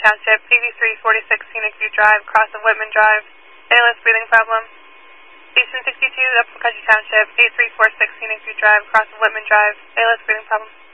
Township, 8346 Scenic View Drive, cross of Whitman Drive, ALS breathing problem. Station 62, Upper McCutcheon Township, 8346 Scenic View Drive, cross of Whitman Drive, ALS breathing problem.